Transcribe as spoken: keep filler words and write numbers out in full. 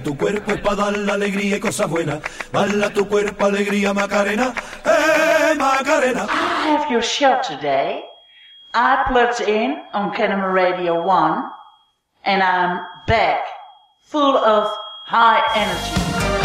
tu cuerpo es para dar la alegría y cosas buenas. Baila tu cuerpo, alegría, Macarena, eh, Macarena. I have your show today. I plugged in on Kenema Radio one, and I'm back, full of high energy.